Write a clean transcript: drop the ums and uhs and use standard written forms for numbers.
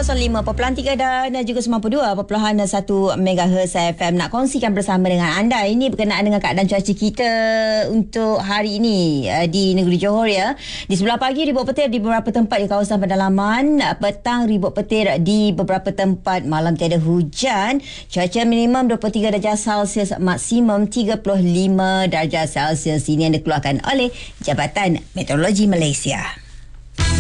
105.3 dan juga 92.1 MHz FM. Nak kongsikan bersama dengan anda ini berkenaan dengan keadaan cuaca kita untuk hari ini di negeri Johor ya. Di sebelah pagi ribut petir di beberapa tempat di kawasan pedalaman, petang ribut petir di beberapa tempat, malam tiada hujan. Cuaca minimum 23 darjah Celsius, maksimum 35 darjah Celsius. Ini yang dikeluarkan oleh Jabatan Meteorologi Malaysia.